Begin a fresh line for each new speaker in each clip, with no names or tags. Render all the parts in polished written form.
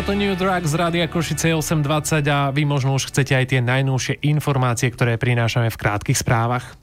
to New Drug z Rádia Košice 8:20 a vy možno už chcete aj tie najnovšie informácie, ktoré prinášame v krátkych správach.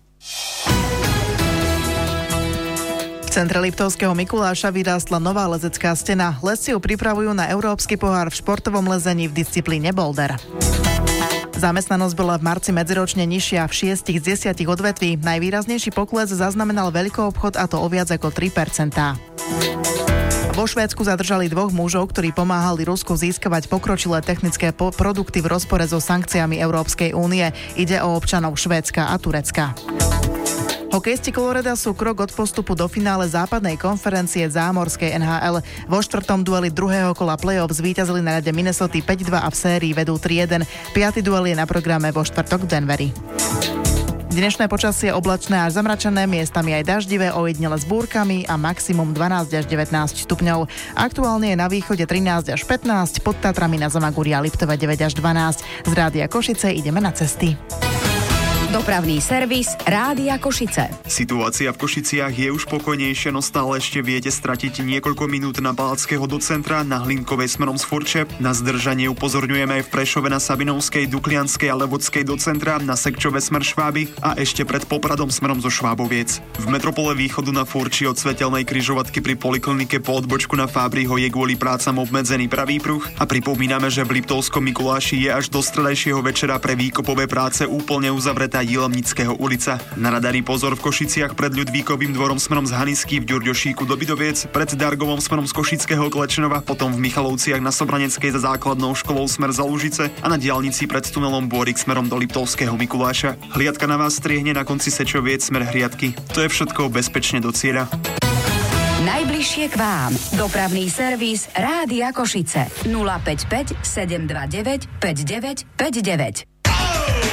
V centre Liptovského Mikuláša vyrástla nová lezecká stena. Lesci ju pripravujú na Európsky pohár v športovom lezení v disciplíne boulder. Zamestnanosť bola v marci medziročne nižšia v 6 z 10 odvetví. Najvýraznejší pokles zaznamenal veľkoobchod, a to o viac ako 3%. Vo Švédsku zadržali 2 mužov, ktorí pomáhali Rusku získavať pokročilé technické produkty v rozpore so sankciami Európskej únie. Ide o občanov Švédska a Turecka. Hokejisti Coloreda sú krok od postupu do finále západnej konferencie zámorskej NHL. Vo 4. dueli druhého kola play-off zvíťazili na ľade Minnesota 5-2 a v sérii vedú 3-1. 5. duel je na programe vo štvrtok v Denveri. Dnešné počasie oblačné až zamračené, miestami aj daždivé, ojedinele s búrkami a maximum 12 až 19 stupňov. Aktuálne je na východe 13 až 15, pod Tatrami na Zamagúri a Liptove 9 až 12. Z Rádia Košice ideme na cesty.
Dopravný servis Rádia Košice.
Situácia v Košiciach je už pokojnejšia, no stále ešte viete stratiť niekoľko minút na Palackého do centra, na Hlinkovej smerom z Forče. Na zdržanie upozorňujeme aj v Prešove na Sabinovskej, Duklianskej a Levodskej do centra, na Sekčove smer Šváby a ešte pred Popradom smerom zo Šváboviec. V metropole východu na Furči od svetelnej križovatky pri poliklinike po odbočku na Fábriho je kvôli prácam obmedzený pravý pruh a pripomíname, že v Liptovskom Mikuláši je až do stredajšieho večera pre výkopové práce úplne uzavretá Jilemnického ulica. Na radari pozor v Košiciach pred Ľudvíkovým dvorom smerom z Hanisky, v Ďurďošíku do Bidoviec, pred Dargovom smerom z Košického Klečenova, potom v Michalovciach na Sobraneckej za základnou školou smer za Lužice a na diaľnici pred tunelom Bôrik smerom do Liptovského Mikuláša. Hliadka na vás striehne na konci Sečoviec smer Hriadky. To je všetko, bezpečne do cieľa.
Najbližšie k vám. Dopravný servis Rádia Košice 055 729 5959.